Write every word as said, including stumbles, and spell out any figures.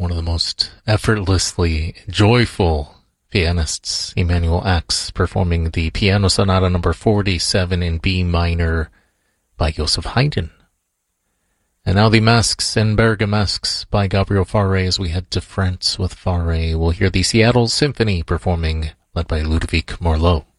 one of the most effortlessly joyful pianists, Emanuel Ax, performing the Piano Sonata number forty-seven in B minor by Joseph Haydn. And now the Masques and Bergamasques by Gabriel Fauré as we head to France with Fauré. We'll hear the Seattle Symphony performing, led by Ludovic Morlot.